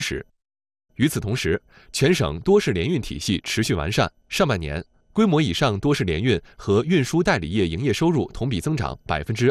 与此同时，全省多市联运体系持续完善。上半年，规模以上多市联运和运输代理业营业收入同比增长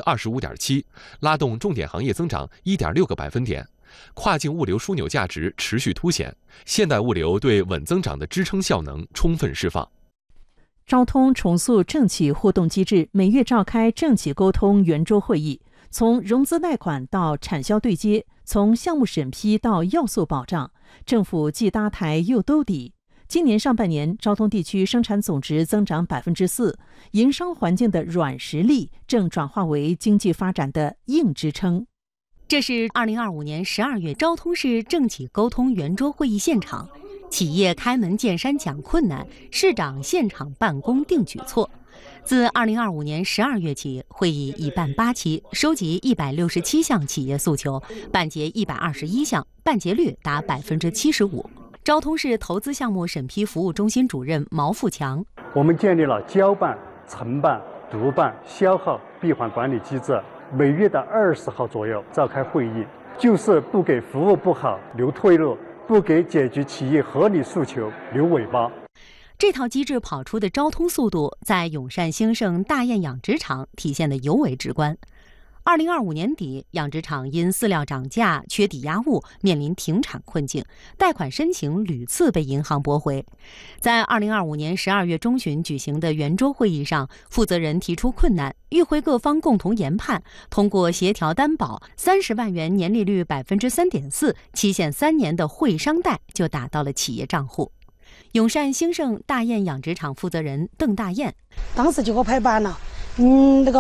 25.7%，拉动重点行业增长1.6个百分点。跨境物流枢纽价值持续凸显，现代物流对稳增长的支撑效能充分释放。 招通重塑政企互动机制，每月召开政企沟通圆桌会议，从融资贷款到产销对接，从项目审批到要素保障，政府既搭台又兜底。今年上半年，昭通地区生产总值增长4%，营商环境的软实力正转化为经济发展的硬支撑。 这是2025年12月昭通市政企沟通圆桌会议现场，企业开门见山讲困难，市长现场办公定举措。自2025年12月起，会议已办8期，收集167项企业诉求，办结121项，办结率达75%。昭通市投资项目审批服务中心主任毛富强： 我们建立了交办、承办、督办、消耗闭环管理机制，每月的20号左右召开会议，就是不给服务不好留退路，不给解决企业合理诉求留尾巴。 这套机制跑出的昭通速度，在永善兴盛大雁养殖场体现得尤为直观。2025年底，养殖场因饲料涨价、缺抵押物，面临停产困境，贷款申请屡次被银行驳回。在2025年12月中旬举行的圆桌会议上，负责人提出困难，与会各方共同研判，通过协调担保，30万元年利率3.4%，期限3年的会商贷就打到了企业账户。永善兴盛大雁养殖场负责人邓大雁： 当时就给我排版了。那个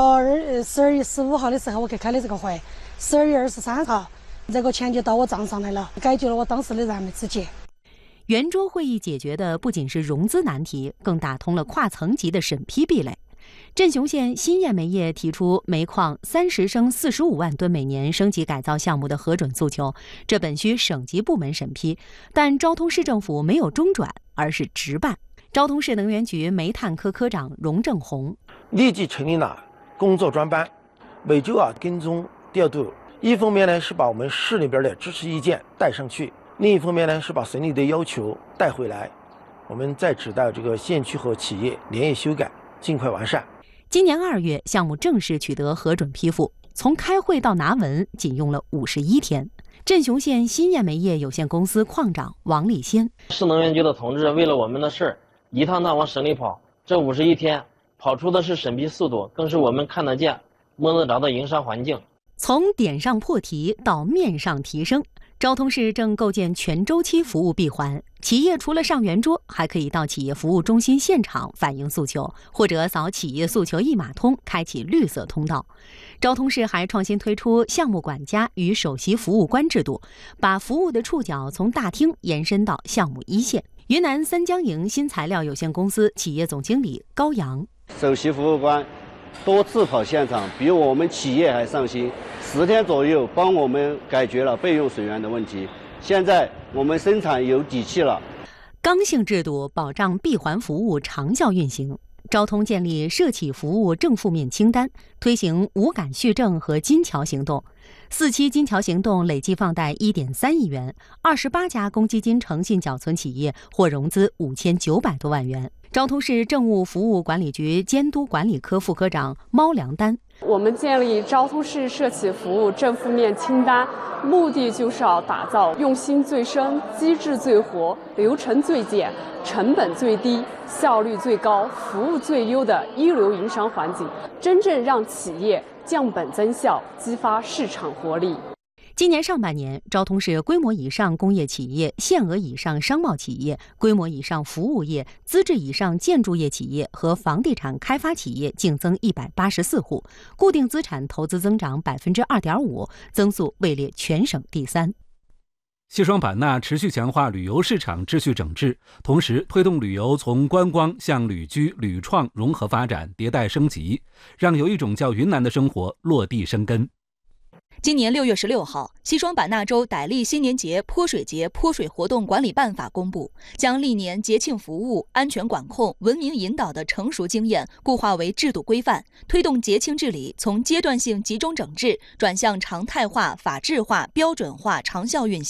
12月15号的时候，我去开的这个会，12月23号，这个钱就到我账上来了，解决了我当时的燃眉之急。 圆桌会议解决的不仅是融资难题，更打通了跨层级的审批壁垒。镇雄县新燕煤业提出煤矿30升45万吨每年升级改造项目的核准诉求，这本需省级部门审批，但昭通市政府没有中转，而是直办。昭通市能源局煤炭科科长荣正红立即成立了工作专班，每周跟踪调度。一方面呢是把我们市里边的支持意见带上去，另一方面呢是把省里的要求带回来。我们再指导这个县区和企业连夜修改，尽快完善。 今年2月，项目正式取得核准批复，从开会到拿文仅用了51天。镇雄县新燕煤业有限公司矿长王立先： 市能源局的同志为了我们的事儿，一趟趟往省里跑，这51天跑出的是审批速度，更是我们看得见、摸得着的营商环境。 从点上破题到面上提升，昭通市正构建全周期服务闭环。企业除了上圆桌，还可以到企业服务中心现场反映诉求，或者扫企业诉求一码通，开启绿色通道。昭通市还创新推出项目管家与首席服务官制度，把服务的触角从大厅延伸到项目一线。云南三江营新材料有限公司企业总经理高阳： 首席服务官多次跑现场，比我们企业还上心，10天左右帮我们解决了备用水源的问题。现在我们生产有底气了。 刚性制度保障闭环服务长效运行。昭通建立涉企服务正负面清单，推行无感续证和金桥行动。4期金桥行动累计放贷1.3亿元，28家公积金诚信缴存企业获融资5900多万元。昭通市政务服务管理局监督管理科副科长猫良丹： 我们建立昭通市涉企服务正负面清单，目的就是要打造用心最深、机制最活、流程最简、成本最低、效率最高、服务最优的一流营商环境，真正让企业降本增效，激发市场活力。 今年上半年，昭通市规模以上工业企业、限额以上商贸企业、规模以上服务业、资质以上建筑业企业和房地产开发企业净增184户，固定资产投资增长2.5%，增速位列全省第3。 西双版纳持续强化旅游市场秩序整治，同时推动旅游从观光向旅居、旅创融合发展、迭代升级，让有一种叫云南的生活落地生根。 今年6月16号，西双版纳州傣历新年节泼水节泼水活动管理办法公布，将历年节庆服务、安全管控、文明引导的成熟经验固化为制度规范，推动节庆治理从阶段性集中整治转向常态化、法治化、标准化、长效运行。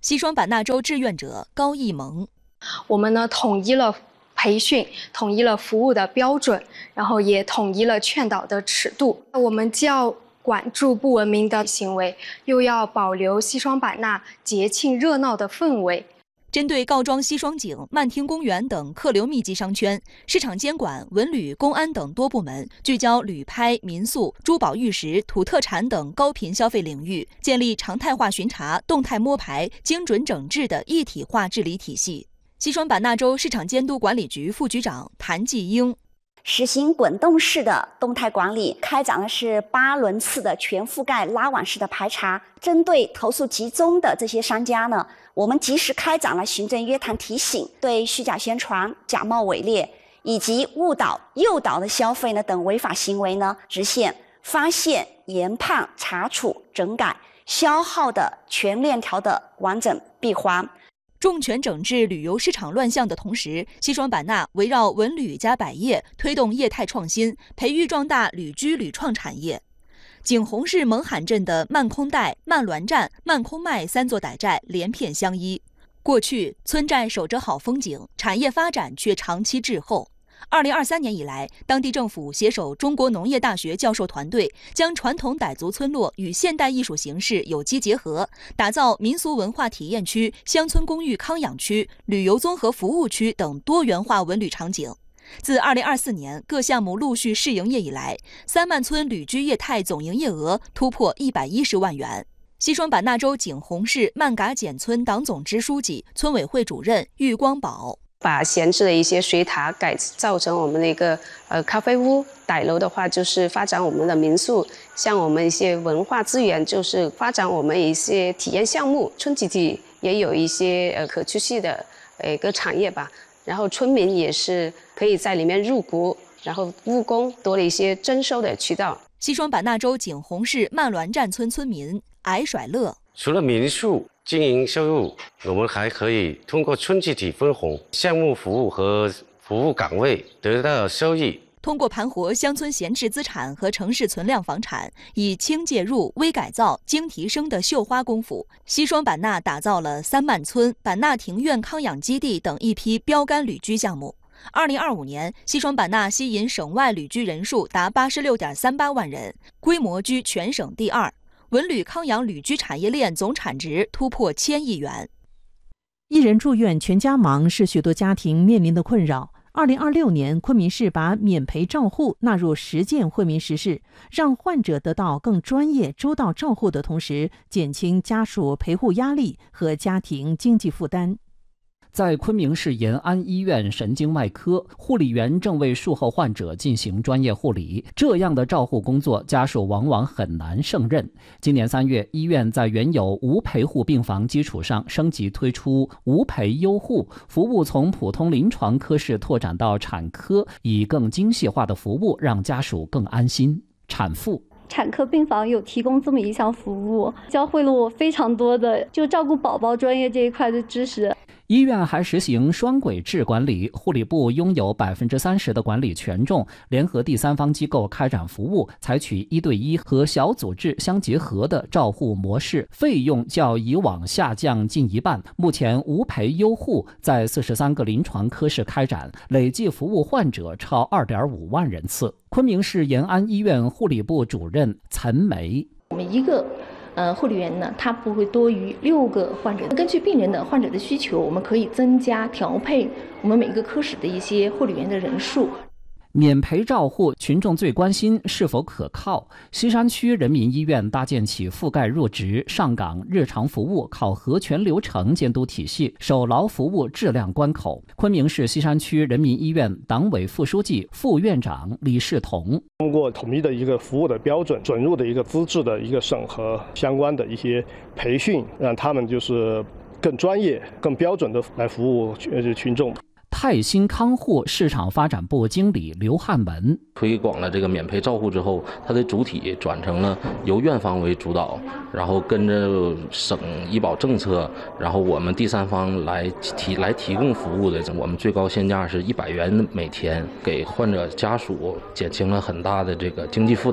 西双版纳州志愿者高义萌， 我们呢统一了培训，统一了服务的标准，然后也统一了劝导的尺度。我们既要管住不文明的行为，又要保留西双版纳节庆热闹的氛围。 针对告庄西双景、曼听公园等客流密集商圈，市场监管、文旅、公安等多部门聚焦旅拍、民宿、珠宝玉石、土特产等高频消费领域，建立常态化巡查、动态摸排、精准整治的一体化治理体系。西双版纳州市场监督管理局副局长谭继英。 实行滚动式的动态管理，开展的是8轮次的全覆盖拉网式的排查。针对投诉集中的这些商家呢，我们及时开展了行政约谈提醒，对虚假宣传、假冒伪劣以及误导、诱导的消费呢等违法行为呢，实现发现、研判、查处、整改、消耗的全链条的完整闭环。 重拳整治旅游市场乱象的同时，西双版纳围绕文旅加百业，推动业态创新，培育壮大旅居旅创产业。景洪市勐罕镇的曼空岱、曼栾站、曼空迈3座傣寨连片相依。过去村寨守着好风景，产业发展却长期滞后。2023年以来，当地政府携手中国农业大学教授团队，将传统傣族村落与现代艺术形式有机结合，打造民俗文化体验区、乡村公寓康养区、旅游综合服务区等多元化文旅场景。自2024年各项目陆续试营业以来，三曼村旅居业态总营业额突破110万元。西双版纳州景洪市曼嘎简村党总支书记、村委会主任郁光宝。 把闲置的一些水塔改造成我们的一个咖啡屋，傣楼的话就是发展我们的民宿，像我们一些文化资源就是发展我们一些体验项目，村集体也有一些可持续的一个产业吧，然后村民也是可以在里面入股，然后务工多了一些征收的渠道。 西双版纳州景洪市曼栾站村村民矮甩乐， 除了民宿经营收入，我们还可以通过村集体分红、项目服务和服务岗位得到收益。 通过盘活乡村闲置资产和城市存量房产，以轻介入、微改造、精提升的绣花功夫，西双版纳打造了三曼村、版纳庭院康养基地等一批标杆旅居项目。2025年，西双版纳吸引省外旅居人数达86.38万人，规模居全省第2。文旅康养旅居产业链总产值突破1000亿元。 一人住院全家忙是许多家庭面临的困扰。2026年，昆明市把免陪照护纳入实践惠民实事，让患者得到更专业、周到照护的同时，减轻家属陪护压力和家庭经济负担。 在昆明市延安医院神经外科，护理员正为术后患者进行专业护理，这样的照护工作，家属往往很难胜任。今年3月，医院在原有无陪护病房基础上升级推出无陪优护服务，从普通临床科室拓展到产科，以更精细化的服务让家属更安心。产妇产科病房有提供这么一项服务，教会了我非常多的就照顾宝宝专业这一块的知识。 医院还实行双轨制管理，护理部拥有30%的管理权重，联合第三方机构开展服务，采取1对1和小组制相结合的照护模式，费用较以往下降近1半。目前无陪优护在43个临床科室开展，累计服务患者超2.5万人次。昆明市延安医院护理部主任岑梅， 我们一个护理员呢，他不会多于6个患者。根据病人的患者的需求，我们可以增加调配我们每个科室的一些护理员的人数。 免陪照护，群众最关心是否可靠。西山区人民医院搭建起覆盖入职、上岗、日常服务、考核全流程监督体系，守牢服务质量关口。昆明市西山区人民医院党委副书记、副院长李世同， 通过统一的一个服务的标准、准入的一个资质的一个审核，相关的一些培训，让他们就是更专业、更标准的来服务群众。 泰兴康护市场发展部经理刘汉文， 推广了这个免陪照护之后，它的主体转成了由院方为主导，然后跟着省医保政策，然后我们第三方来提供服务的，我们最高限价是100元每天，给患者家属减轻了很大的这个经济负担。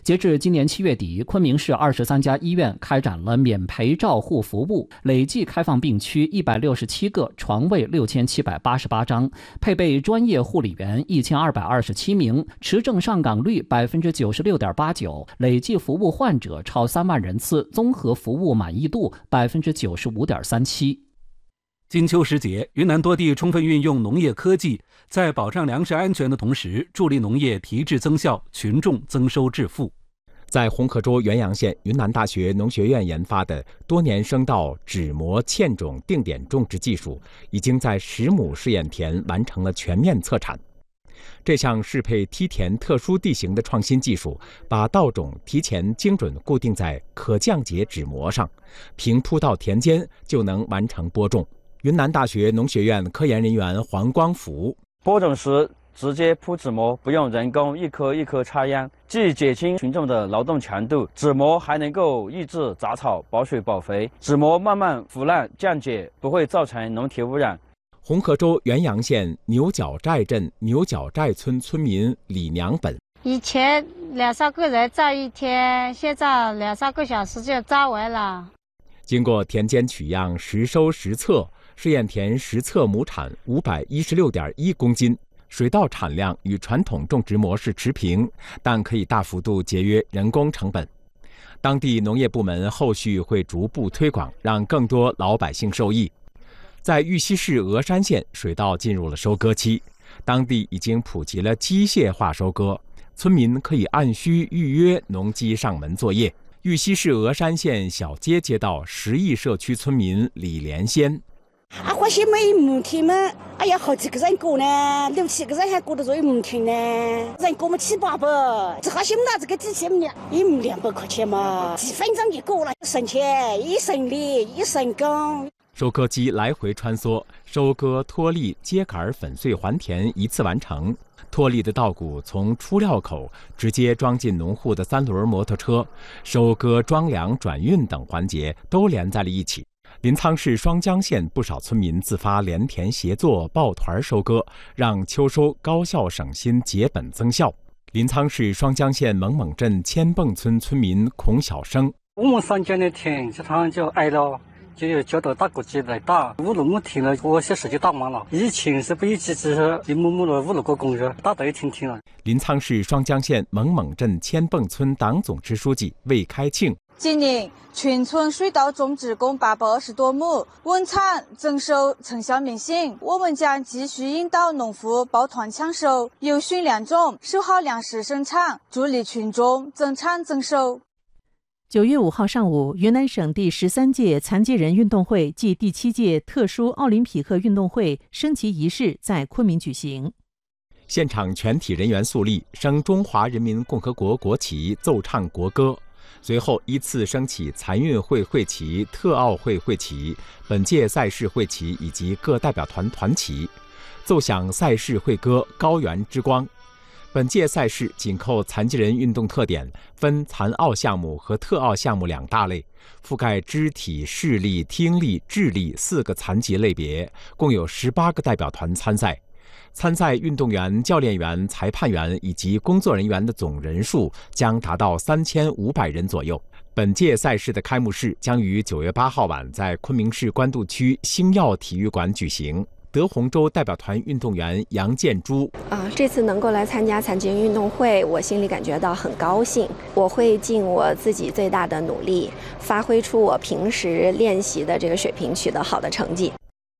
截至今年7月底，昆明市23家医院开展了免赔照护服务，累计开放病区167个，床位6788张，配备专业护理员1227名，持证上岗率96.89%，累计服务患者超3万人次，综合服务满意度95.37%。 金秋时节，云南多地充分运用农业科技，在保障粮食安全的同时，助力农业提质增效，群众增收致富。 在红河州元阳县云南大学农学院研发的多年生稻纸膜嵌种定点种植技术，已经在10亩试验田完成了全面测产。这项适配梯田特殊地形的创新技术，把稻种提前精准固定在可降解纸膜上，平铺到田间就能完成播种。云南大学农学院科研人员黄光福： 播种时直接铺纸膜，不用人工一颗一颗插秧，既减轻群众的劳动强度，纸膜还能够抑制杂草、保水保肥，纸膜慢慢腐烂降解，不会造成农田污染。 红河州元阳县牛角寨镇牛角寨村村民李娘本： 以前2-3个人造一天，现在2-3个小时就造完了。 经过田间取样、实收实测，试验田实测亩产516.1公斤，水稻产量与传统种植模式持平，但可以大幅度节约人工成本。当地农业部门后续会逐步推广，让更多老百姓受益。在玉溪市峨山县，水稻进入了收割期，当地已经普及了机械化收割，村民可以按需预约农机上门作业。玉溪市峨山县小街街道10亿社区村民李连先： 我先买5天嘛，哎呀，好几个人过呢，6、7个人还过得着5天呢，人过么7、8百，只好先拿这个机器呢，200块钱嘛，几分钟就过了，省钱，一省力，一省工。 收割机来回穿梭，收割、脱粒、秸秆、粉碎还田一次完成。脱粒的稻谷从出料口直接装进农户的3轮摩托车，收割、装粮、转运等环节都连在了一起。临沧市双江县不少村民自发连田协作、抱团收割，让秋收高效省心、节本增效。临沧市双江县蒙蒙镇千蹦村村民孔小生： 我们3间的田这趟就挨了。就有交到大国际来打，5-6亩田了，我些时就打完了。以前是不一起只是1亩亩了5-6个工人，打到一天天了。 临沧市双江县蒙蒙镇千蹦村党总支书记魏开庆： 今年全村水稻种植共820多亩，稳产增收成效明显。我们将继续引导农户抱团抢收，有序良种，守好粮食生产，助力群众增产增收。 9月5号上午，云南省第13届残疾人运动会暨第7届特殊奥林匹克运动会升旗仪式在昆明举行。 现场全体人员肃立，升中华人民共和国国旗，奏唱国歌。随后依次升起残运会会旗、特奥会会旗、本届赛事会旗以及各代表团团旗，奏响赛事会歌《高原之光》。本届赛事紧扣残疾人运动特点，分残奥项目和特奥项目2大类，覆盖肢体、视力、听力、智力4个残疾类别，共有18个代表团参赛。参赛运动员、教练员、裁判员以及工作人员的总人数将达到3500人左右。本届赛事的开幕式将于9月8号晚在昆明市官渡区星耀体育馆举行。德宏州代表团运动员杨建珠： 这次能够来参加残疾人运动会，我心里感觉到很高兴。我会尽我自己最大的努力，发挥出我平时练习的这个水平，取得好的成绩。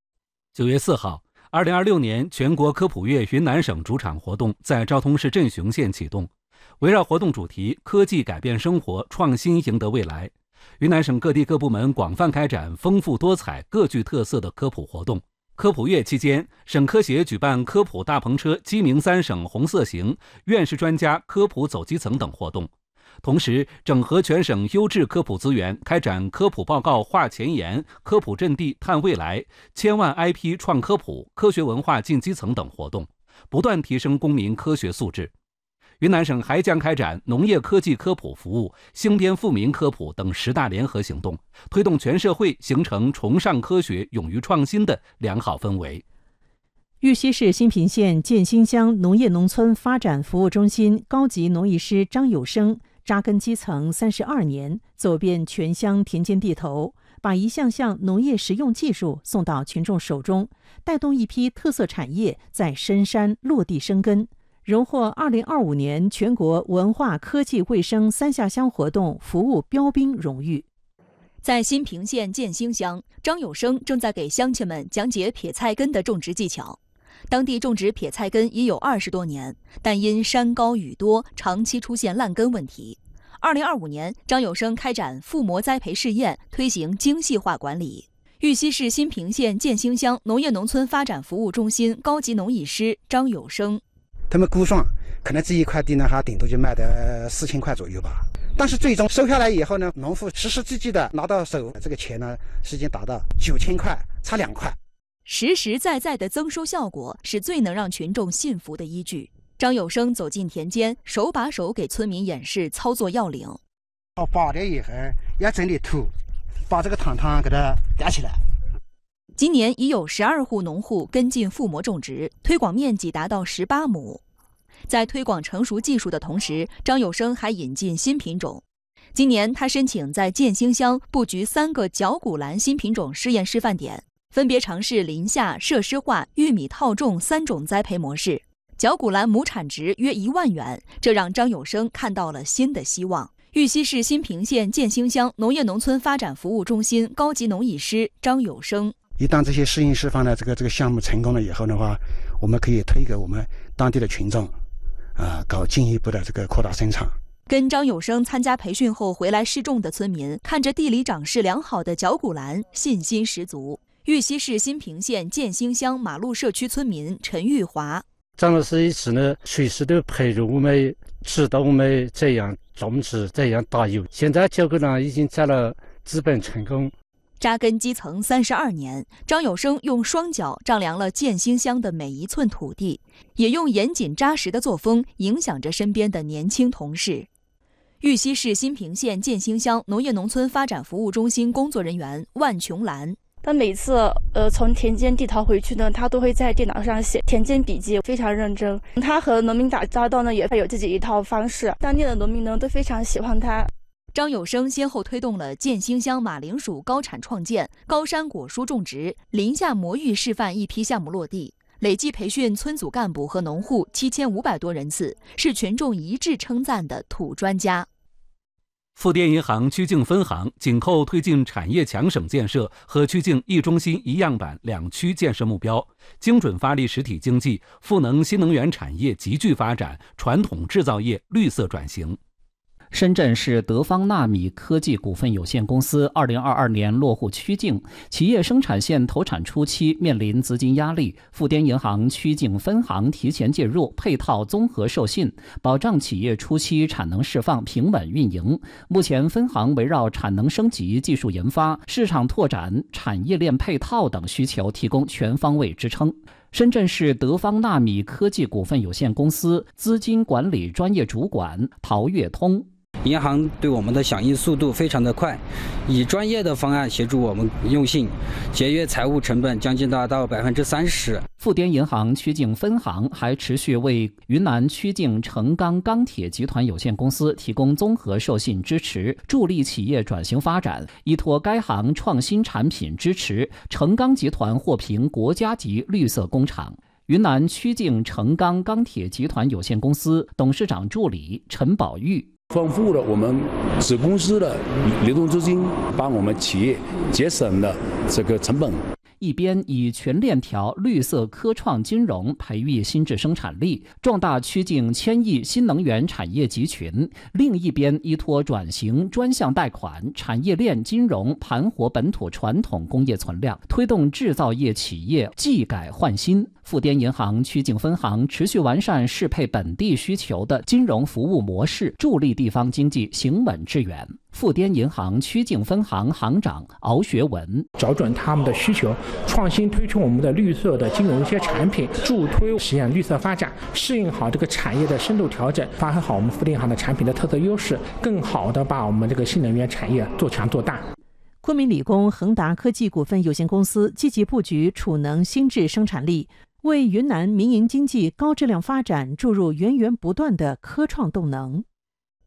9月4号，2026年全国科普月云南省主场活动在昭通市镇雄县启动，围绕活动主题“科技改变生活，创新赢得未来”，云南省各地各部门广泛开展丰富多彩、各具特色的科普活动。科普月期间，省科协举办科普大篷车鸡鸣3省红色行、院士专家科普走基层等活动，同时整合全省优质科普资源，开展科普报告画前沿、科普阵地探未来、千万 IP 创科普、科学文化进基层等活动，不断提升公民科学素质。云南省还将开展农业科技科普服务、兴编富民科普等10大联合行动，推动全社会形成崇尚科学、勇于创新的良好氛围。 玉溪市新平县建新乡农业农村发展服务中心高级农艺师张有生扎根基层32年，走遍全乡田间地头，把一项项农业实用技术送到群众手中，带动一批特色产业在深山落地生根，荣获2025年全国文化科技卫生3下乡活动服务标兵荣誉。 在新平县建兴乡，张有生正在给乡亲们讲解撇菜根的种植技巧。当地种植撇菜根已有20多年，但因山高雨多，长期出现烂根问题。2025年，张有生开展覆膜栽培试验，推行精细化管理。玉溪市新平县建兴乡农业农村发展服务中心高级农艺师张有生， 他们估算可能这一块地呢，还顶多就卖的4000块左右吧。但是最终收下来以后呢，农户实实际际的拿到手，这个钱呢，已经达到9000块，差2块。 实实在在的增收效果是最能让群众信服的依据。张有生走进田间，手把手给村民演示操作要领。 拔掉以后要整理土，把这个糖给它夹起来。 今年已有12户农户跟进覆膜种植，推广面积达到18亩。在推广成熟技术的同时，张有生还引进新品种。今年他申请在建兴乡布局3个绞股蓝新品种试验示范点，分别尝试林下、设施化、玉米套种3种栽培模式。绞股蓝亩产值约1万元，这让张有生看到了新的希望。玉溪市新平县建兴乡农业农村发展服务中心高级农艺师张有生， 一旦这些试验示范的这个项目成功了以后的话，我们可以推给我们当地的群众，搞进一步的这个扩大生产。 跟张有生参加培训后回来试种的村民，看着地里长势良好的绞股蓝，信心十足。玉溪市新平县建兴乡马路社区村民陈玉华， 张老师一直呢，随时都陪着我们，指导我们怎样种植，怎样打油。现在绞股蓝已经摘了基本成功。 扎根基层32年，张有生用双脚丈量了建兴乡的每一寸土地，也用严谨扎实的作风影响着身边的年轻同事。玉溪市新平县建兴乡农业农村发展服务中心工作人员万琼兰， 他每次从田间地头回去呢，他都会在电脑上写田间笔记，非常认真。他和农民打交道呢，也有自己一套方式，当地的农民呢都非常喜欢他。 张有生先后推动了建兴乡马铃薯高产创建、高山果蔬种植、林下魔芋示范一批项目落地，累计培训村组干部和农户7500多人次，是群众一致称赞的土专家。 富滇银行曲靖分行紧扣推进产业强省建设和曲靖一中心一样板2区建设目标，精准发力实体经济、赋能新能源产业集聚发展、传统制造业绿色转型。 深圳市德方纳米科技股份有限公司2022年落户曲靖，企业生产线投产初期面临资金压力，富滇银行曲靖分行提前介入，配套综合授信，保障企业初期产能释放平稳运营。目前分行围绕产能升级、技术研发、市场拓展、产业链配套等需求提供全方位支撑。深圳市德方纳米科技股份有限公司资金管理专业主管陶跃通， 银行对我们的响应速度非常的快，以专业的方案协助我们用信，节约财务成本将近达到30%。 富滇银行曲靖分行还持续为云南曲靖成钢钢铁集团有限公司提供综合授信支持，助力企业转型发展。依托该行创新产品支持，成钢集团获评国家级绿色工厂。云南曲靖成钢钢铁集团有限公司董事长助理陈宝玉， 丰富了我们子公司的流动资金，帮我们企业节省了这个成本。 一边以全链条绿色科创金融培育新质生产力，壮大曲靖1000亿新能源产业集群；另一边依托转型专项贷款、产业链金融盘活本土传统工业存量，推动制造业企业技改换新。富滇银行曲靖分行持续完善适配本地需求的金融服务模式，助力地方经济行稳致远。富滇银行曲靖分行行长敖学文， 找准他们的需求，创新推出我们的绿色的金融一些产品，助推实现绿色发展，适应好这个产业的深度调整，发挥好我们富滇银行的产品的特色优势，更好的把我们这个新能源产业做强做大。 昆明理工恒达科技股份有限公司积极布局储能新质生产力，为云南民营经济高质量发展注入源源不断的科创动能。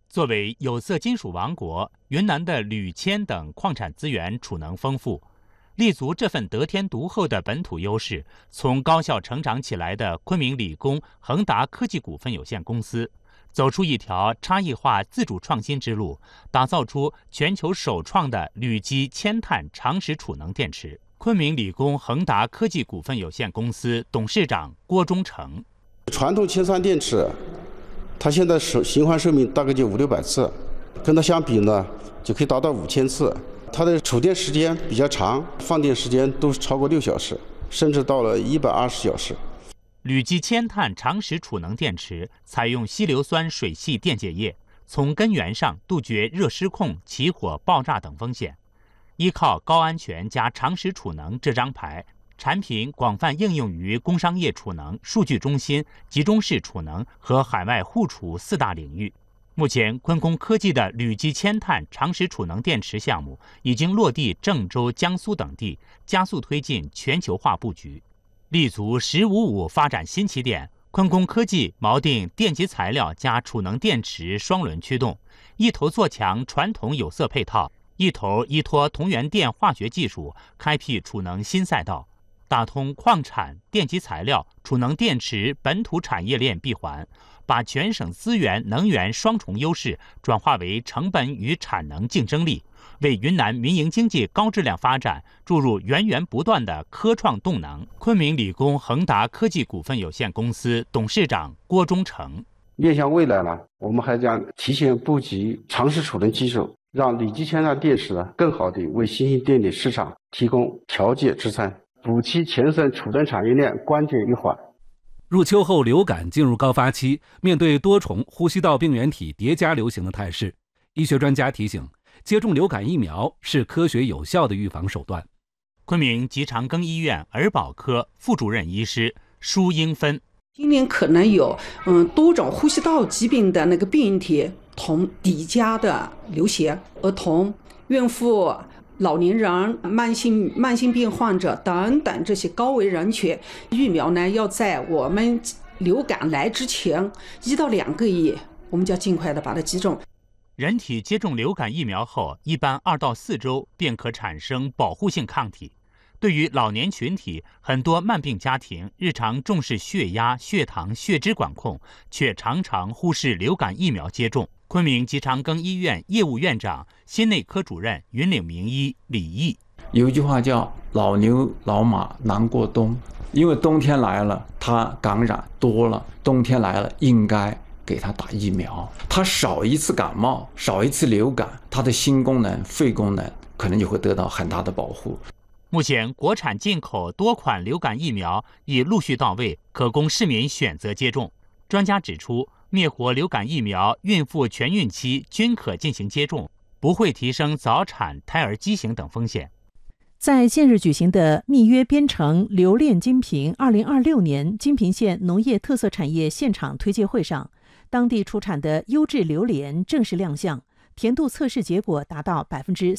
作为有色金属王国，云南的铝、铅等矿产资源储能丰富，立足这份得天独厚的本土优势，从高校成长起来的昆明理工恒达科技股份有限公司，走出一条差异化自主创新之路，打造出全球首创的铝基铅碳长时储能电池。昆明理工恒达科技股份有限公司董事长郭忠成： 传统铅酸电池，它现在循环寿命大概就500-600次，跟它相比呢，就可以达到5000次。它的储电时间比较长，放电时间都是超过6小时，甚至到了120小时。 铝基铅碳长时储能电池采用稀硫酸水系电解液，从根源上杜绝热失控、起火、爆炸等风险。依靠高安全加长时储能这张牌，产品广泛应用于工商业储能、数据中心、集中式储能和海外互储4大领域。目前，昆工科技的铝基铅碳长时储能电池项目已经落地郑州、江苏等地，加速推进全球化布局。立足“1055”发展新起点，昆工科技锚定电极材料加储能电池双轮驱动，一头做强传统有色配套，一头依托同源电化学技术，开辟储能新赛道，打通矿产、电极材料、储能电池本土产业链闭环，把全省资源能源双重优势转化为成本与产能竞争力，为云南民营经济高质量发展注入源源不断的科创动能。昆明理工恒达科技股份有限公司董事长郭忠成： 面向未来呢，我们还将提前布局长时储能技术，让铝基铅碳电池呢更好地为新兴电力市场提供调节支撑，补齐全省储能产业链关键一环。 入秋后流感进入高发期，面对多重呼吸道病原体叠加流行的态势，医学专家提醒，接种流感疫苗是科学有效的预防手段。 昆明吉长庚医院儿保科副主任医师舒英芬： 今年可能有多种呼吸道疾病的那个病原体同叠加的流行，儿童、孕妇、老年人、慢性病患者等等这些高危人群，疫苗呢要在我们流感来之前1到2个月，我们就要尽快的把它击中。 人体接种流感疫苗后，一般2到4周便可产生保护性抗体。对于老年群体，很多慢病家庭日常重视血压、血糖、血脂管控，却常常忽视流感疫苗接种。昆明吉长庚医院业务院长、心内科主任、云岭名医李毅： 有一句话叫“老牛老马难过冬”，因为冬天来了，它感染多了，冬天来了应该给他打疫苗。他少一次感冒，少一次流感，他的心功能、肺功能可能就会得到很大的保护。 目前，国产进口多款流感疫苗已陆续到位，可供市民选择接种。专家指出，灭活流感疫苗孕妇全孕期均可进行接种，不会提升早产、胎儿畸形等风险。 在近日举行的密约编程留炼金平2026年金平县农业特色产业现场推介会上，当地出产的优质榴莲正式亮相，甜度测试结果达到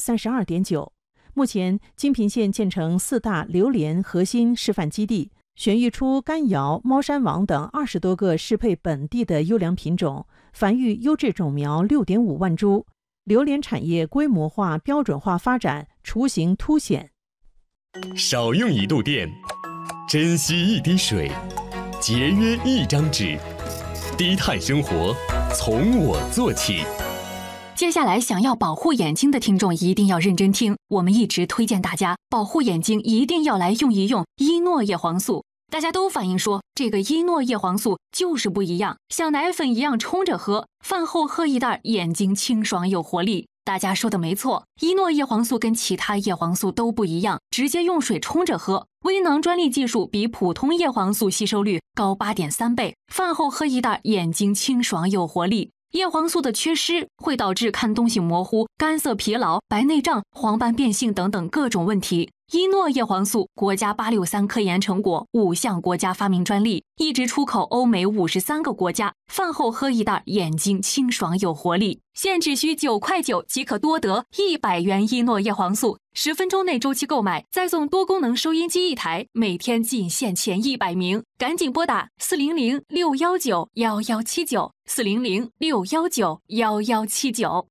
32.9%。目前，金平县建成4大榴莲核心示范基地，选育出甘瑶、猫山王等20多个适配本地的优良品种，繁育优质种苗6.5万株，榴莲产业规模化、标准化发展雏形凸显。 少用1度电，珍惜1滴水，节约1张纸，低碳生活从我做起。 接下来想要保护眼睛的听众一定要认真听，我们一直推荐大家保护眼睛一定要来用一用伊诺叶黄素。大家都反映说这个伊诺叶黄素就是不一样，像奶粉一样冲着喝，饭后喝一袋，眼睛清爽有活力。大家说的没错，伊诺叶黄素跟其他叶黄素都不一样，直接用水冲着喝。微囊专利技术比普通叶黄素吸收率高 8.3倍，饭后喝一袋，眼睛清爽有活力。叶黄素的缺失会导致看东西模糊、干涩疲劳、白内障、黄斑变性等等各种问题。 伊诺叶黄素国家863科研成果，5项国家发明专利，一直出口欧美53个国家。饭后喝一袋，眼睛清爽有活力。现只需9.9块即可多得100元伊诺叶黄素，10分钟内周期购买，再送多功能收音机1台，每天仅限前100名，赶紧拨打400-619-1179，400-619-1179。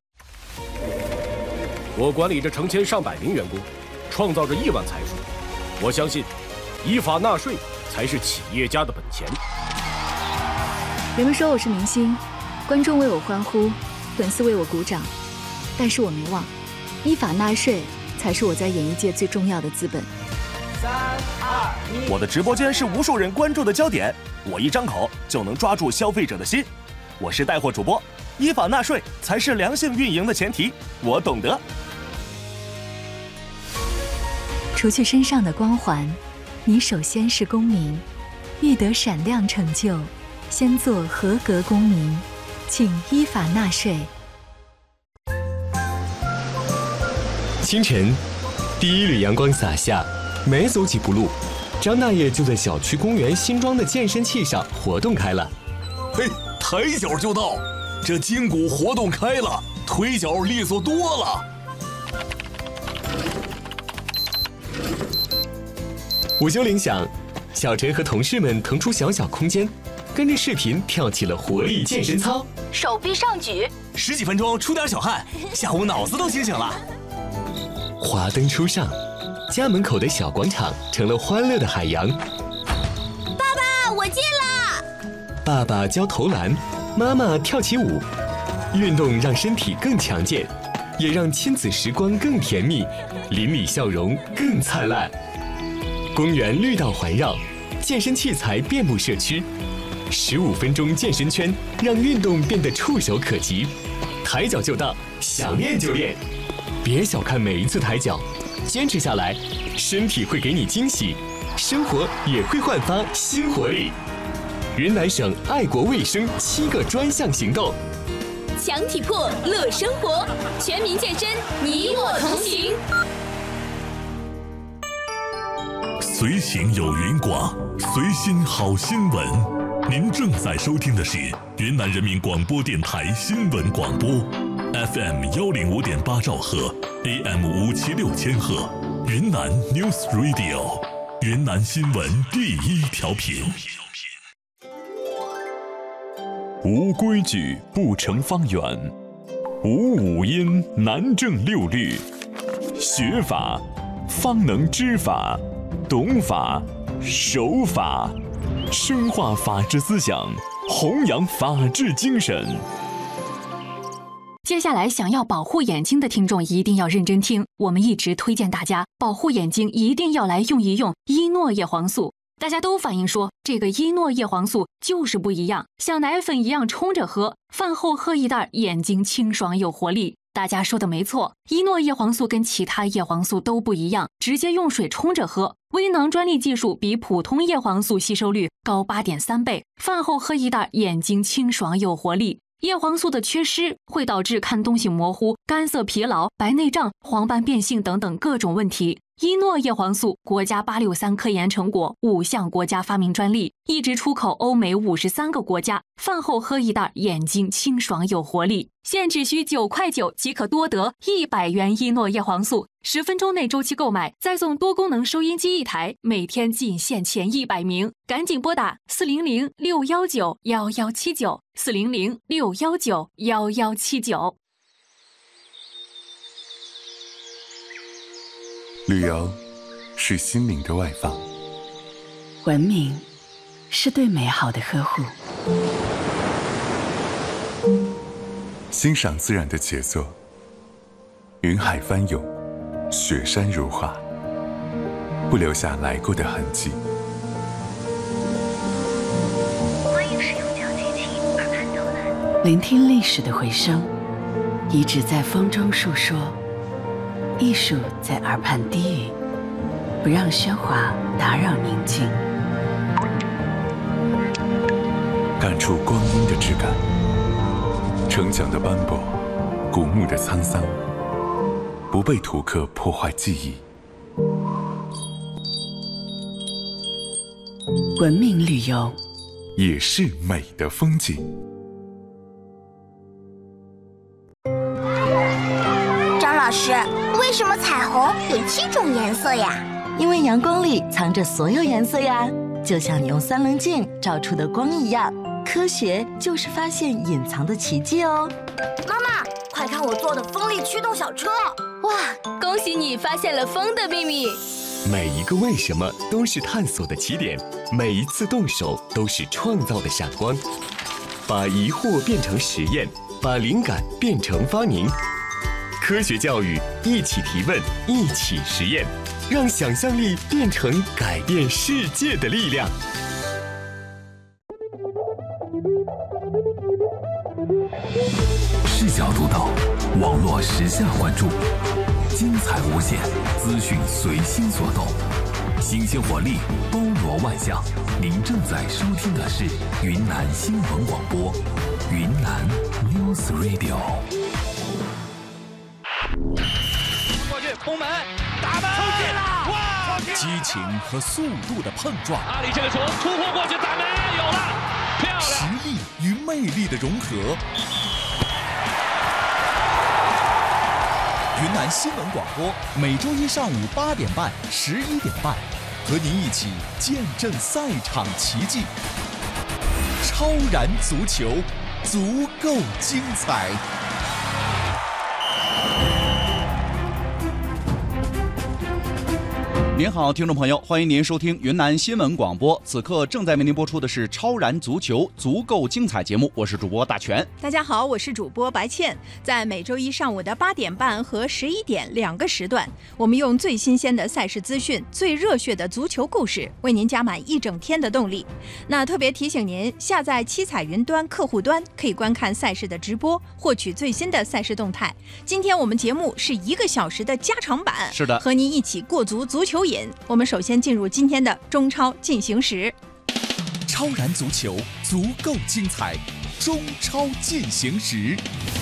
我管理着成千上百名员工，创造着亿万财富。我相信，依法纳税才是企业家的本钱。 人们说我是明星，观众为我欢呼，粉丝为我鼓掌，但是我没忘，依法纳税才是我在演艺界最重要的资本。 我的直播间是无数人关注的焦点，我一张口就能抓住消费者的心。我是带货主播，依法纳税才是良性运营的前提，我懂得。 除去身上的光环，你首先是公民，欲得闪亮成就，先做合格公民，请依法纳税。 清晨，第一缕阳光洒下，没走几步路，张大爷就在小区公园新装的健身器上活动开了。 嘿，抬脚就到，这筋骨活动开了，腿脚利索多了。 午休铃响，小陈和同事们腾出小空间，跟着视频跳起了活力健身操， 手臂上举 ，10几分钟出点小汗，下午脑子都清醒了。 华灯初上，家门口的小广场成了欢乐的海洋。 爸爸，我进了。 爸爸教投篮，妈妈跳起舞，运动让身体更强健，也让亲子时光更甜蜜，邻里笑容更灿烂。公园绿道环绕，健身器材遍布社区，15分钟健身圈让运动变得触手可及，抬脚就到，想练就练。别小看每一次抬脚，坚持下来，身体会给你惊喜，生活也会焕发新活力。云南省爱国卫生7个专项行动， 强体魄乐生活，全民健身，你我同行。 随行有云广，随心好新闻。您正在收听的是云南人民广播电台新闻广播 ，FM 105.8兆赫 ，AM 576千赫，云南 News Radio， 云南新闻第一调频。 无规矩不成方圆，无五音难正六律。学法，方能知法。懂法，守法，深化法治思想，弘扬法治精神。 接下来想要保护眼睛的听众一定要认真听，我们一直推荐大家保护眼睛一定要来用一用伊诺叶黄素。大家都反映说这个伊诺叶黄素就是不一样，像奶粉一样冲着喝，饭后喝一袋，眼睛清爽有活力。大家说的没错，伊诺叶黄素跟其他叶黄素都不一样，直接用水冲着喝。微囊专利技术比普通叶黄素吸收率高8.3倍，饭后喝一袋，眼睛清爽有活力。叶黄素的缺失会导致看东西模糊、干涩疲劳、白内障、黄斑变性等等各种问题。伊诺叶黄素国家863科研成果，5项国家发明专利，一直出口欧美53个国家。饭后喝一袋，眼睛清爽有活力。现只需9.9块即可多得100元伊诺叶黄素，10分钟内周期购买，再送多功能收音机1台，每天仅限前100名，赶紧拨打400-619-1179，400-619-1179。 旅游是心灵的外放， 文明是对美好的呵护， 欣赏自然的杰作，云海翻涌，雪山如画，不留下来过的痕迹。 欢迎使用脚机器耳畔导览，聆听历史的回声，遗址在风中述说。艺术在耳畔低语，不让喧哗打扰宁静。 感触光阴的质感，城墙的斑驳，古墓的沧桑，不被图刻破坏记忆。 文明旅游也是美的风景。 张老师，为什么彩虹有7种颜色呀？ 因为阳光里藏着所有颜色呀，就像你用3棱镜照出的光一样。科学就是发现隐藏的奇迹哦。 妈妈，快看我做的风力驱动小车！ 哇，恭喜你发现了风的秘密。 每一个为什么都是探索的起点，每一次动手都是创造的闪光。把疑惑变成实验，把灵感变成发明。科学教育，一起提问，一起实验，让想象力变成改变世界的力量。 视角独到，网络时下关注，精彩无限，资讯随心所动，新鲜活力，包罗万象。您正在收听的是云南新闻广播，云南 News Radio。 过去攻门，打门，冲进了！哇！ 激情和速度的碰撞， 阿里这个球突破过去，打门，有了，漂亮！ 实力与魅力的融合。云南新闻广播每周一上午8点半、11点半，和您一起见证赛场奇迹。超燃足球，足够精彩。 您好，听众朋友，欢迎您收听云南新闻广播。此刻正在为您播出的是《超燃足球，足够精彩》节目，我是主播大全。 大家好，我是主播白倩。在每周一上午的8点半和11点2个时段，我们用最新鲜的赛事资讯、最热血的足球故事，为您加满1整天的动力。那特别提醒您，下载七彩云端客户端，可以观看赛事的直播，获取最新的赛事动态。今天我们节目是1个小时的加长版， 是的， 和您一起过足足球瘾。我们首先进入今天的中超进行时。 超燃足球，足够精彩，中超进行时。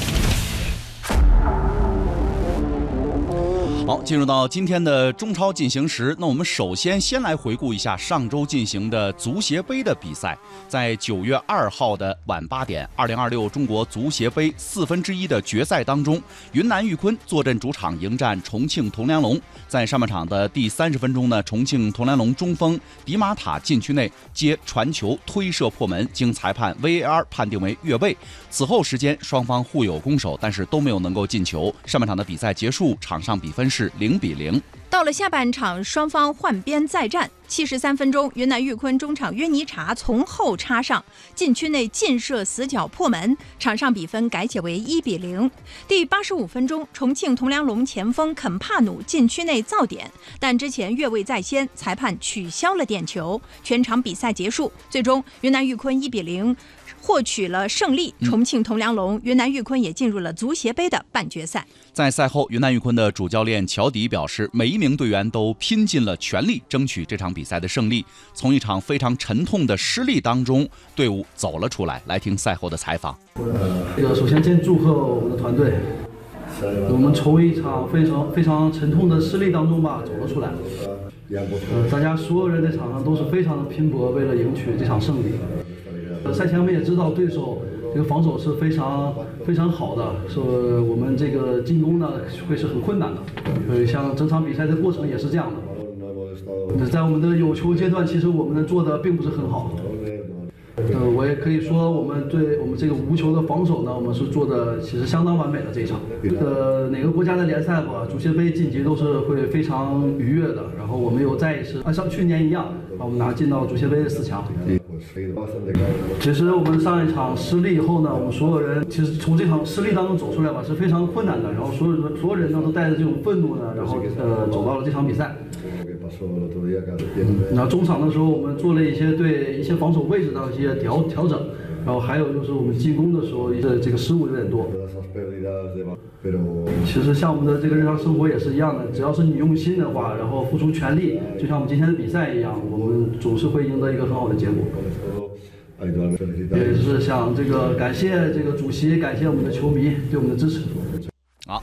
好，进入到今天的中超进行时，那我们首先来回顾一下上周进行的足协杯的比赛。在9月2号的晚8点，2026中国足协杯1/4的决赛当中，云南玉坤坐镇主场迎战重庆铜梁龙。在上半场的第30分钟呢，重庆铜梁龙中锋迪马塔禁区内接传球推射破门，经裁判 VAR 判定为越位。此后时间双方互有攻守，但是都没有能够进球。上半场的比赛结束，场上比分是0-0。 到了下半场，双方换边再战。73分钟，云南玉坤中场约尼查从后插上，禁区内劲射死角破门，场上比分改写为1-0。第85分钟，重庆铜梁龙前锋肯帕努禁区内造点，但之前越位在先，裁判取消了点球，全场比赛结束。最终，云南玉坤1-0获取了胜利。重庆铜梁龙、云南玉坤也进入了足协杯的半决赛。 在赛后，云南玉坤的主教练乔迪表示，每一名队员都拼尽了全力争取这场比赛的胜利，从一场非常沉痛的失利当中，队伍走了出来。来听赛后的采访。 首先先祝贺我们的团队，我们从一场非常沉痛的失利当中吧走了出来。大家所有人在场上都是非常的拼搏，为了赢取这场胜利。赛前我们也知道对手这个防守是非常好的，是我们这个进攻呢会是很困难的。像整场比赛的过程也是这样的。在我们的有球阶段，其实我们做的并不是很好。我也可以说，我们对我们这个无球的防守呢，我们是做的其实相当完美的这一场。哪个国家的联赛吧，足协杯晋级都是会非常愉悦的。然后我们又再一次像去年一样，把我们进到足协杯的4强。其实我们上一场失利以后呢，我们所有人其实从这场失利当中走出来吧，是非常困难的。然后所有人呢都带着这种愤怒呢，然后走到了这场比赛。然后中场的时候，我们做了一些对一些防守位置的一些调整，然后还有就是我们进攻的时候这个失误有点多。其实像我们的这个日常生活也是一样的，只要是你用心的话，然后付出全力，就像我们今天的比赛一样，我们总是会赢得一个很好的结果。也是想感谢这个主席，感谢我们的球迷对我们的支持。 好。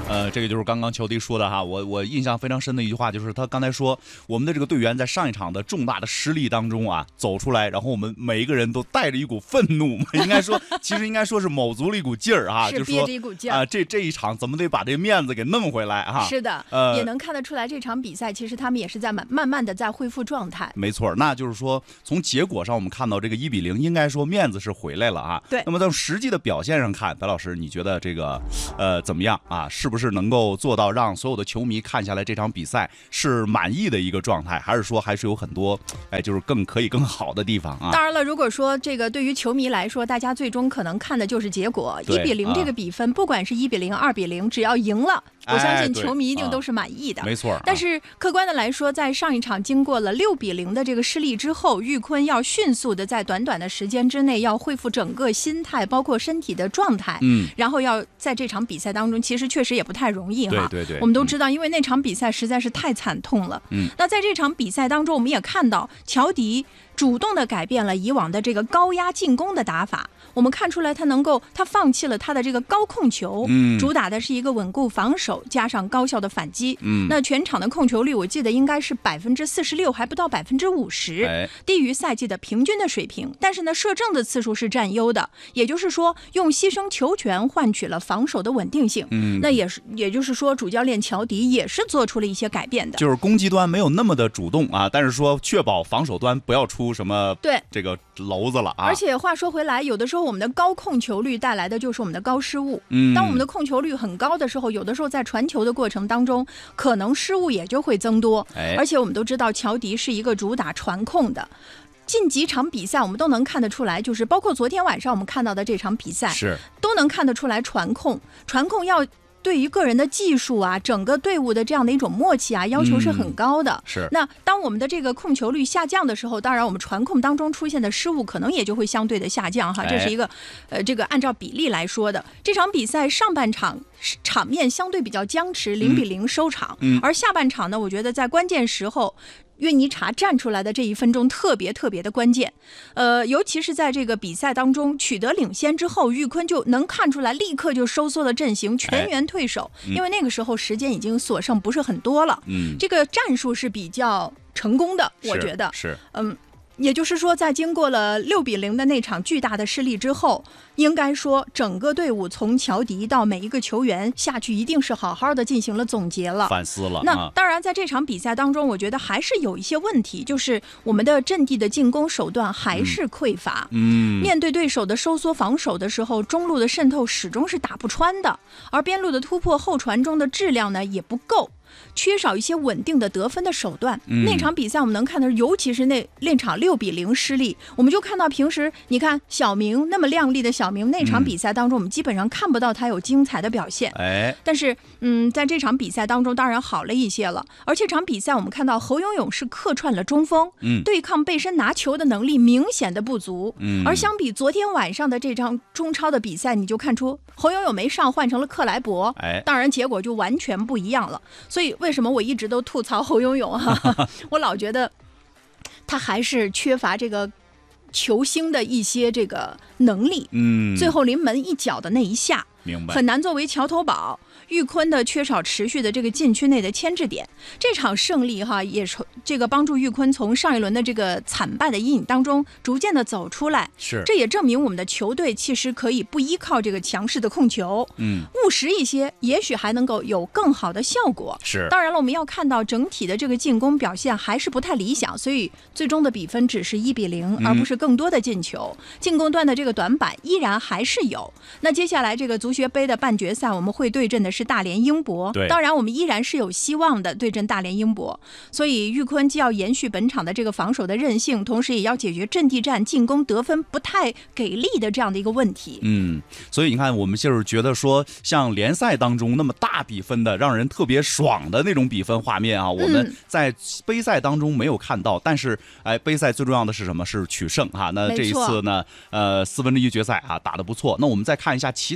这个就是刚刚乔迪说的哈，我印象非常深的一句话，就是他刚才说我们的这个队员在上一场的重大的失利当中啊走出来，然后我们每一个人都带着一股愤怒，其实应该说是卯足了一股劲儿哈， 是憋着一股劲儿这一场怎么得把这个面子给弄回来哈。 是的，也能看得出来这场比赛其实他们也是在慢慢的在恢复状态。 没错，那就是说从结果上我们看到这个1-0，应该说面子是回来了啊。 对。 那么从实际的表现上看，白老师你觉得这个怎么样啊？是不是能够做到让所有的球迷看下来这场比赛是满意的一个状态，还是说还是有很多就是可以更好的地方啊？ 当然了，如果说这个对于球迷来说，大家最终可能看的就是结果，1-0这个比分，不管是1-0、2-0，只要赢了，我相信球迷一定都是满意的。 没错。 但是客观的来说，在上一场经过了6-0的这个失利之后，玉坤要迅速的在短短的时间之内要恢复整个心态，包括身体的状态，然后要在这场比赛当中，其实确实也不太容易哈。 对， 我们都知道，因为那场比赛实在是太惨痛了。那在这场比赛当中，我们也看到乔迪主动的改变了以往的这个高压进攻的打法，我们看出来他放弃了他的这个高控球，主打的是一个稳固防守加上高效的反击。那全场的控球率我记得应该是46%，还不到50%，低于赛季的平均的水平。但是呢，射正的次数是占优的，也就是说用牺牲球权换取了防守的稳定性。那也就是说主教练乔迪也是做出了一些改变的， 就是攻击端没有那么的主动啊，但是说确保防守端不要出什么这个篓子了啊。 而且话说回来，有的时候我们的高控球率带来的就是我们的高失误。当我们的控球率很高的时候，有的时候在传球的过程当中，可能失误也就会增多。而且我们都知道乔迪是一个主打传控的。近几场比赛我们都能看得出来，就是包括昨天晚上我们看到的这场比赛，都能看得出来传控要对于个人的技术啊，整个队伍的这样的一种默契啊，要求是很高的。那当我们的这个控球率下降的时候，当然我们传控当中出现的失误可能也就会相对的下降哈。这是一个这个按照比例来说的。这场比赛上半场场面相对比较僵持，0-0收场，而下半场呢，我觉得在关键时候约尼查站出来的这1分钟特别的关键，尤其是在这个比赛当中取得领先之后，玉坤就能看出来，立刻就收缩了阵型，全员退守，因为那个时候时间已经所剩不是很多了。这个战术是比较成功的，我觉得是。 也就是说，在经过了6-0的那场巨大的失利之后，应该说整个队伍从乔迪到每一个球员下去，一定是好好的进行了总结了， 反思了。 那当然，在这场比赛当中，我觉得还是有一些问题，就是我们的阵地的进攻手段还是匮乏。面对对手的收缩防守的时候，中路的渗透始终是打不穿的，而边路的突破后传中的质量呢也不够。缺少一些稳定的得分的手段。那场比赛我们能看到，尤其是那场6-0失利，我们就看到平时你看小明那么亮丽的小明，那场比赛当中我们基本上看不到他有精彩的表现。但是在这场比赛当中当然好了一些了。而且这场比赛我们看到侯永永是客串了中锋，对抗背身拿球的能力明显的不足。而相比昨天晚上的这场中超的比赛，你就看出侯永永没上，换成了克莱伯，当然结果就完全不一样了。所以为什么我一直都吐槽侯永永我老觉得他还是缺乏这个球星的一些这个能力。最后临门一脚的那一下，很难作为桥头堡。玉坤的缺少持续的这个禁区内的牵制点，这场胜利也这个帮助玉坤从上一轮的这个惨败的阴影当中逐渐的走出来。这也证明我们的球队其实可以不依靠这个强势的控球，务实一些，也许还能够有更好的效果。当然了，我们要看到整体的这个进攻表现还是不太理想，所以最终的比分只是1-0，而不是更多的进球。进攻端的这个短板依然还是有。那接下来这个足协杯的半决赛，我们会对阵的是大连英博，当然我们依然是有希望的对阵大连英博。所以玉坤既要延续本场的这个防守的韧性，同时也要解决阵地战进攻得分不太给力的这样的一个问题。 所以你看，我们就是觉得说，像联赛当中那么大比分的让人特别爽的那种比分画面啊，我们在杯赛当中没有看到。但是杯赛最重要的是什么？是取胜啊。那这一次呢，1/4决赛啊打得不错。那我们再看一下其他3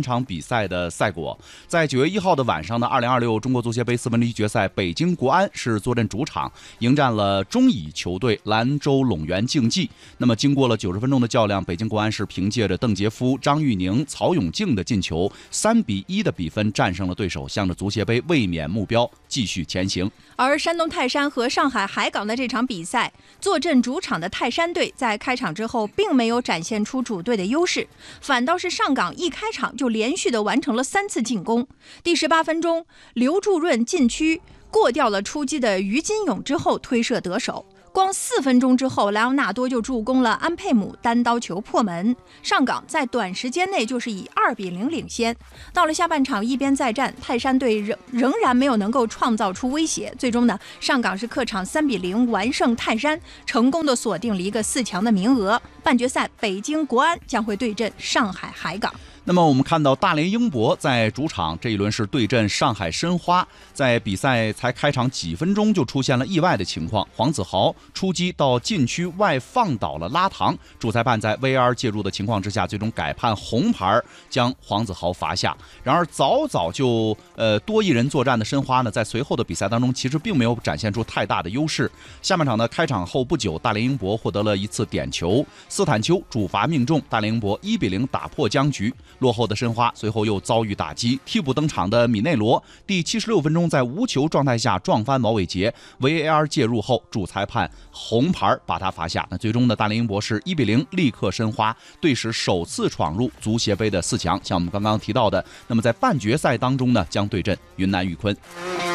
场比赛的赛果。在9月1号的晚上呢，2026中国足协杯4分之一决赛，北京国安是坐镇主场，迎战了中乙球队兰州陇源竞技。那么经过了90分钟的较量，北京国安是凭借着邓杰夫、张玉宁、曹永竞的进球，3-1的比分战胜了对手，向着足协杯卫冕目标继续前行。 而山东泰山和上海海港的这场比赛，坐镇主场的泰山队在开场之后并没有展现出主队的优势，反倒是上港一开场就连续的完成了3次进攻。第18分钟，刘柱润禁区过掉了出击的于金勇之后推射得手。光4分钟之后，莱昂纳多就助攻了安佩姆单刀球破门，上港在短时间内就是以2-0领先。到了下半场一边再战，泰山队仍然没有能够创造出威胁，最终呢，上港是客场3-0完胜泰山，成功的锁定了一个4强的名额。半决赛，北京国安将会对阵上海海港。 那么我们看到大连英博在主场这一轮是对阵上海申花，在比赛才开场几分钟就出现了意外的情况，黄子豪出击到禁区外放倒了拉唐，主裁判在 VAR 介入的情况之下，最终改判红牌，将黄子豪罚下。然而早就多一人作战的申花呢，在随后的比赛当中其实并没有展现出太大的优势。下半场呢，开场后不久，大连英博获得了一次点球，斯坦丘主罚命中，大连英博1-0打破僵局。落后的申花随后又遭遇打击，替补登场的米内罗第76分钟在无球状态下撞翻毛伟杰， VAR 介入后主裁判红牌把他罚下。那最终的大连英博是1-0力克申花，队史首次闯入足协杯的4强。像我们刚刚提到的，那么在半决赛当中呢，将对阵云南玉坤。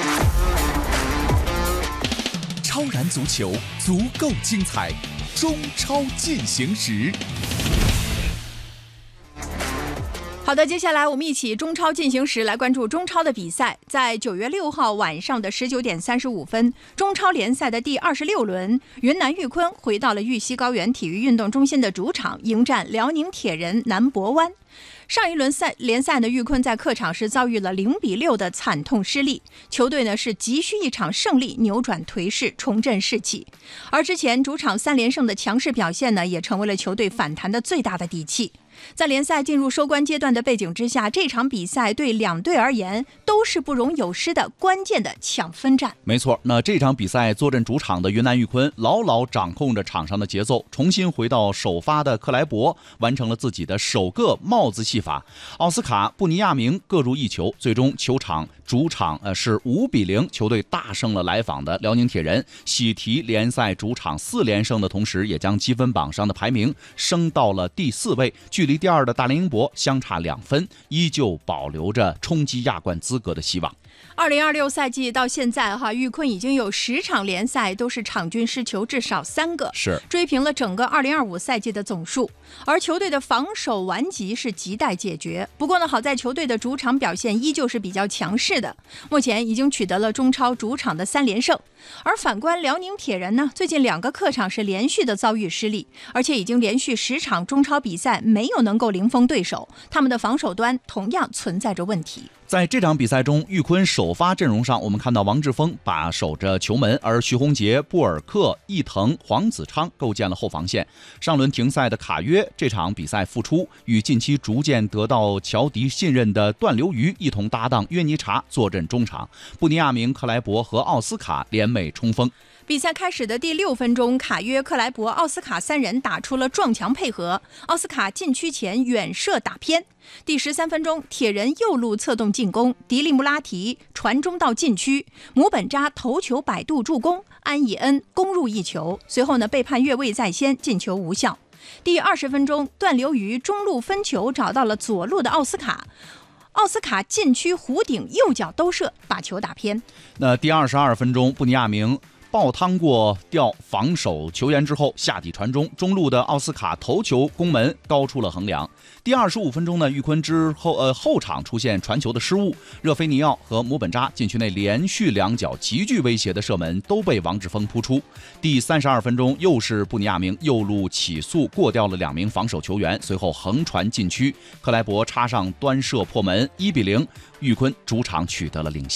超然足球足够精彩，中超进行时。 好的，接下来我们一起中超进行时来关注中超的比赛。在9月6号晚上的19点35分，中超联赛的第26轮，云南玉坤回到了玉溪高原体育运动中心的主场，迎战辽宁铁人南博湾。上一轮联赛的玉坤在客场是遭遇了0-6的惨痛失利，球队呢是急需一场胜利扭转颓势，重振士气。而之前主场3连胜的强势表现呢，也成为了球队反弹的最大的底气。在联赛进入收官阶段的背景之下，这场比赛对两队而言都是不容有失的关键的抢分战。 没错，那这场比赛坐镇主场的云南玉坤牢牢掌控着场上的节奏，重新回到首发的克莱伯，完成了自己的首个帽子戏法。奥斯卡、布尼亚明各入1球，最终主场是5-0，球队大胜了来访的辽宁铁人，喜提联赛主场4连胜的同时，也将积分榜上的排名升到了第4位，距离第2的大连英博相差2分，依旧保留着冲击亚冠资格的希望。 2026赛季到现在玉坤已经有10场联赛都是场均失球至少3个， 是追平了整个2025赛季的总数。而球队的防守顽疾是亟待解决。不过呢，好在球队的主场表现依旧是比较强势的，目前已经取得了中超主场的3连胜。而反观辽宁铁人呢，最近2个客场是连续的遭遇失利，而且已经连续10场中超比赛没有能够零封对手，他们的防守端同样存在着问题。 在这场比赛中，玉坤首发阵容上，我们看到王志峰把守着球门，而徐宏杰、布尔克、易腾、黄子昌构建了后防线。上轮停赛的卡约这场比赛复出，与近期逐渐得到乔迪信任的段刘愚一同搭档约尼查坐镇中场，布尼亚明、克莱伯和奥斯卡联袂冲锋。 比赛开始的第6分钟，卡约、克莱伯、奥斯卡3人打出了撞墙配合，奥斯卡禁区前远射打偏。第13分钟，铁人右路策动进攻，迪利穆拉提传中到禁区，姆本扎头球摆渡助攻，安以恩攻入1球，随后呢被判越位在先，进球无效。第20分钟，段刘愚中路分球找到了左路的奥斯卡禁区弧顶右脚兜射，把球打偏。 那第22分钟，布尼亚明爆汤过掉防守球员之后下底传中，中路的奥斯卡头球攻门高出了横梁。第25分钟呢，玉坤之后后场出现传球的失误，热菲尼奥和姆本扎禁区内连续2脚极具威胁的射门都被王志峰扑出。第32分钟，又是布尼亚明右路起速过掉了2名防守球员，随后横传禁区，克莱伯插上端射破门，1-0，玉坤主场取得了领先。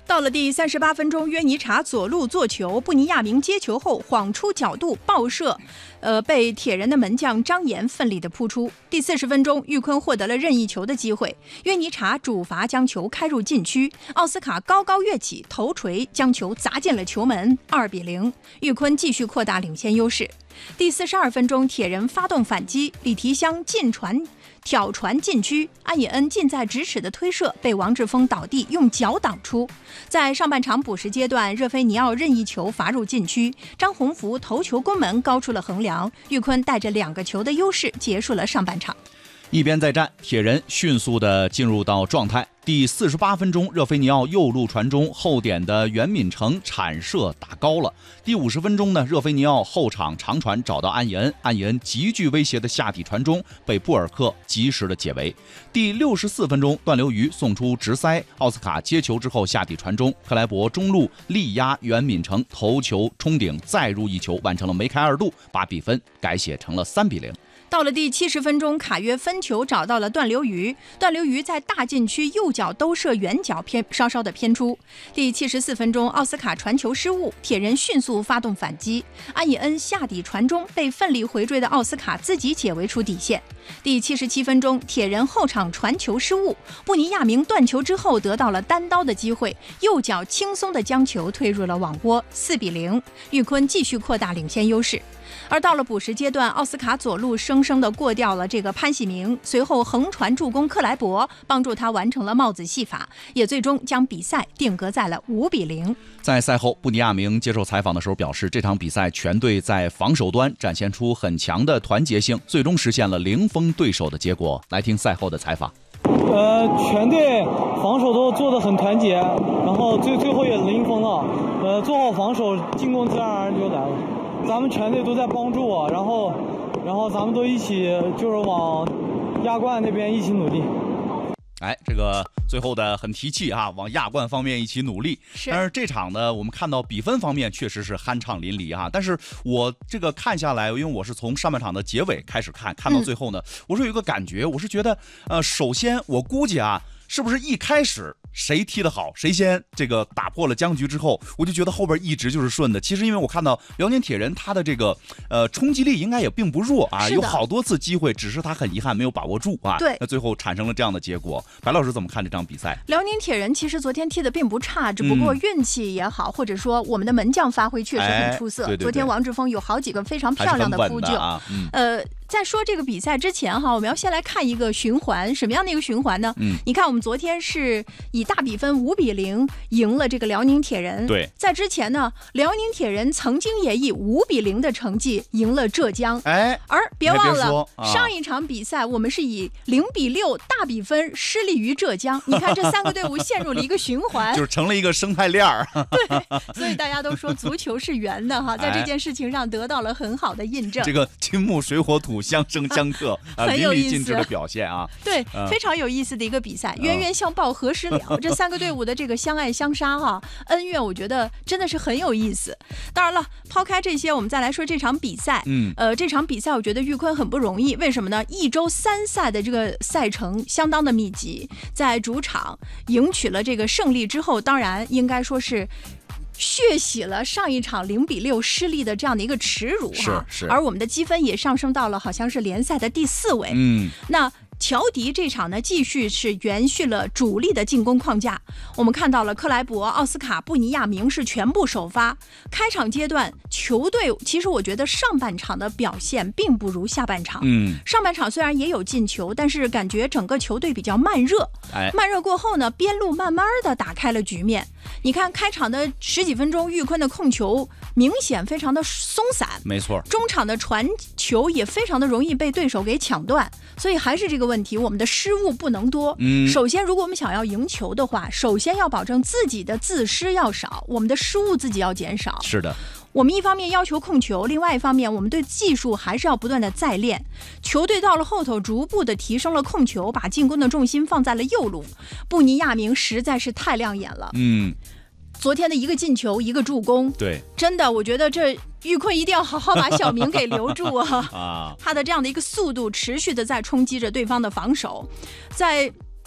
到了第38分钟，约尼察左路做球，布尼亚明接球后晃出角度爆射，被铁人的门将张岩奋力的扑出。第40分钟，玉坤获得了任意球的机会，约尼察主罚将球开入禁区，奥斯卡高高跃起，头锤将球砸进了球门，2-0，玉坤继续扩大领先优势。第42分钟，铁人发动反击，李提香挑传禁区，安野恩近在咫尺的推射被王志峰倒地用脚挡出。在上半场补时阶段，热菲尼奥任意球罚入禁区，张宏福头球攻门高出了横梁，玉坤带着2个球的优势结束了上半场。 一边再战，铁人迅速地进入到状态。第48分钟，热菲尼奥右路传中，后点的袁敏成铲射打高了。第50分钟呢，热菲尼奥后场长传找到安以恩，安以恩极具威胁的下底传中被布尔克及时的解围。第64分钟，段流鱼送出直塞，奥斯卡接球之后下底传中，克莱伯中路力压袁敏成头球冲顶再入一球，完成了梅开2度，把比分改写成了3-0。 到了第70分钟，卡约分球找到了段流鱼，段流鱼在大禁区右脚兜射远角稍稍的偏出。第74分钟，奥斯卡传球失误，铁人迅速发动反击，安以恩下底传中被奋力回追的奥斯卡自己解围出底线。第77分钟，铁人后场传球失误，布尼亚明断球之后得到了单刀的机会，右脚轻松的将球推入了网窝，4-0，玉坤继续扩大领先优势。而到了补时阶段，奥斯卡左路生生的过掉了这个潘喜明，随后横传助攻克莱伯，帮助他完成了帽子戏法，也最终将比赛定格在了5-0。 在赛后，布尼亚明接受采访的时候表示，这场比赛全队在防守端展现出很强的团结性，最终实现了0封对手的结果。来听赛后的采访。 全队防守都做得很团结，然后最后也0封了。做好防守，进攻自然而然就来了。咱们全队都在帮助我，然后咱们都一起就是往亚冠那边一起努力。 哎，这个最后的很提气啊，往亚冠方面一起努力。但是这场呢，我们看到比分方面确实是酣畅淋漓啊。但是我这个看下来，因为我是从上半场的结尾开始看到最后呢，我是有一个感觉，我是觉得首先我估计啊，是不是一开始谁踢得好，谁先这个打破了僵局之后，我就觉得后边一直就是顺的。其实因为我看到辽宁铁人他的这个冲击力应该也并不弱啊，有好多次机会，只是他很遗憾没有把握住啊。 对， 那最后产生了这样的结果。白老师怎么看这场比赛？ 辽宁铁人其实昨天踢得并不差，只不过运气也好，或者说我们的门将发挥确实很出色。 对对对， 昨天王志峰有好几个非常漂亮的扑救啊。 在说这个比赛之前哈，我们要先来看一个循环，什么样的一个循环呢？你看我们昨天是以大比分5-0赢了这个辽宁铁人。 对， 在之前呢，辽宁铁人曾经也以5-0的成绩赢了浙江。而别忘了上一场比赛我们是以0-6大比分失利于浙江。你看这3个队伍陷入了一个循环， 就是成了一个生态链儿。 对，所以大家都说足球是圆的哈，在这件事情上得到了很好的印证。 这个金木水火土相生相克很有意思， 淋漓尽致的表现啊！ 对，非常有意思的一个比赛，冤冤相报何时了？这3个队伍的这个相爱相杀哈，恩怨，我觉得真的是很有意思。当然了，抛开这些，我们再来说这场比赛。这场比赛我觉得玉坤很不容易，为什么呢？1周3赛的这个赛程相当的密集，在主场赢取了这个胜利之后，当然应该说是血洗了上一场0-6失利的这样的一个耻辱哈， 是， 而我们的积分也上升到了好像是联赛的第4位。那乔迪这场呢，继续是延续了主力的进攻框架。我们看到了克莱伯、奥斯卡、布尼亚明是全部首发。开场阶段，球队其实我觉得上半场的表现并不如下半场。上半场虽然也有进球，但是感觉整个球队比较慢热。慢热过后呢，边路慢慢的打开了局面。你看开场的10几分钟，玉坤的控球明显非常的松散， 没错。 中场的传球也非常的容易被对手给抢断，所以还是这个问题，我们的失误不能多。首先，如果我们想要赢球的话，首先要保证自己的自失要少，我们的失误自己要减少。 是的。 我们一方面要求控球，另外一方面我们对技术还是要不断的再练。球队到了后头逐步的提升了控球，把进攻的重心放在了右路。布尼亚明实在是太亮眼了。昨天的一个进球，一个助攻， 对， 真的，我觉得这玉坤一定要好好把小明给留住啊！他的这样的一个速度持续的在冲击着对方的防守，在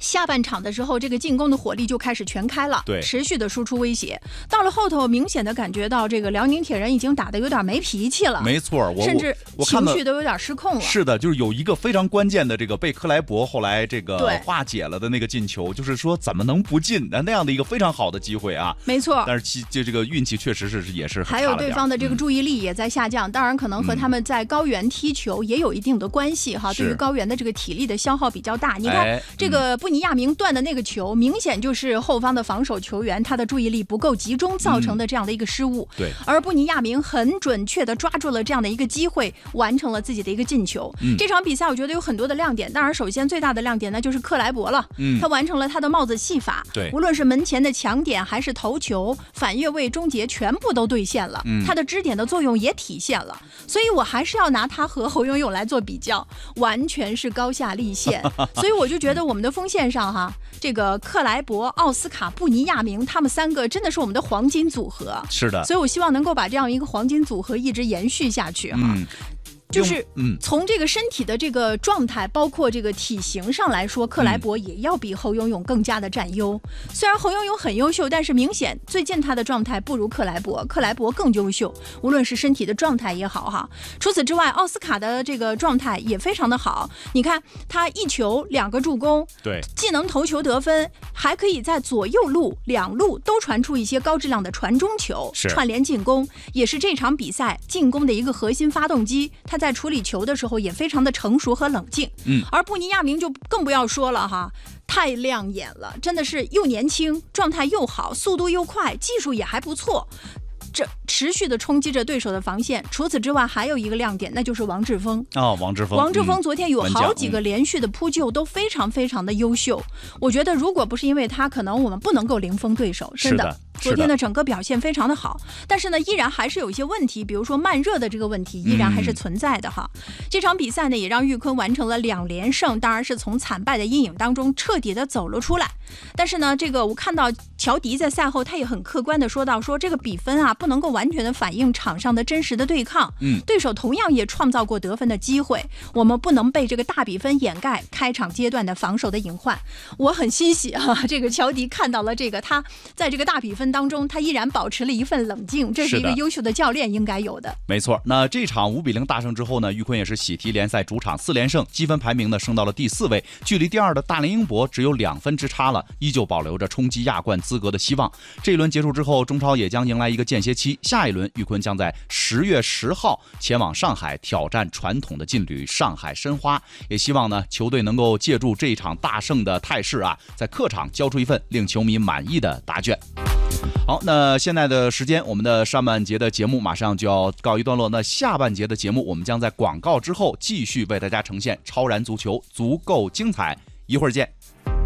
下半场的时候，这个进攻的火力就开始全开了， 对， 持续的输出威胁。到了后头，明显的感觉到这个辽宁铁人已经打得有点没脾气了， 没错， 甚至情绪都有点失控了。 是的，就是有一个非常关键的这个被克莱伯后来这个化解了的那个进球，就是说怎么能不进那样的一个非常好的机会啊！ 没错， 但是这个运气确实也是还有对方的这个注意力也在下降，当然可能和他们在高原踢球也有一定的关系哈。对于高原的这个体力的消耗比较大，你看这个布尼亚明断的那个球，明显就是后方的防守球员他的注意力不够集中造成的这样的一个失误。 对， 而布尼亚明很准确的抓住了这样的一个机会，完成了自己的一个进球。这场比赛我觉得有很多的亮点，当然首先最大的亮点呢就是克莱伯了，他完成了他的帽子戏法， 对， 无论是门前的抢点还是头球、反越位、终结，全部都兑现了，他的支点的作用也体现了，所以我还是要拿他和侯永永来做比较，完全是高下立现。所以我就觉得我们的锋线上哈，这个克莱伯、奥斯卡、布尼亚明他们三个真的是我们的黄金组合。 是的， 所以我希望能够把这样一个黄金组合一直延续下去哈。就是从这个身体的这个状态，包括这个体型上来说，克莱伯也要比侯永永更加的占优。虽然侯永永很优秀，但是明显最近他的状态不如克莱伯，克莱伯更优秀，无论是身体的状态也好哈。除此之外，奥斯卡的这个状态也非常的好。你看他1球2个助攻， 对， 既能头球得分，还可以在左右路两路都传出一些高质量的传中球，串联进攻，也是这场比赛进攻的一个核心发动机。他在处理球的时候也非常的成熟和冷静，而布尼亚明就更不要说了哈，太亮眼了，真的是又年轻，状态又好，速度又快，技术也还不错。这持续的冲击着对手的防线。除此之外，还有一个亮点，那就是王志峰。 王志峰昨天有好几个连续的扑救，都非常非常的优秀。我觉得如果不是因为他，可能我们不能够零封对手，真的。昨天的整个表现非常的好，但是呢，依然还是有一些问题，比如说慢热的这个问题依然还是存在的哈。这场比赛呢，也让玉坤完成了2连胜，当然是从惨败的阴影当中彻底的走了出来。但是呢，这个我看到乔迪在赛后他也很客观的说到，说这个比分啊不能够完全的反映场上的真实的对抗，对手同样也创造过得分的机会，我们不能被这个大比分掩盖开场阶段的防守的隐患。我很欣喜啊，这个乔迪看到了这个，他在这个大比分当中，他依然保持了一份冷静，这是一个优秀的教练应该有的。 没错，那这场5-0大胜之后呢，玉坤也是喜提联赛主场4连胜，积分排名呢升到了第4位，距离第2的大连英博只有2分之差了，依旧保留着冲击亚冠资格的希望。这一轮结束之后，中超也将迎来一个间歇期，下一轮玉坤将在10月10号前往上海挑战传统的劲旅上海申花，也希望呢球队能够借助这一场大胜的态势啊，在客场交出一份令球迷满意的答卷。好，那现在的时间，我们的上半节的节目马上就要告一段落。那下半节的节目，我们将在广告之后继续为大家呈现超然足球，足够精彩。一会儿见。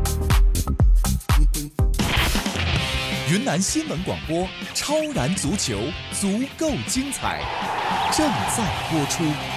云南新闻广播，超然足球，足够精彩，正在播出。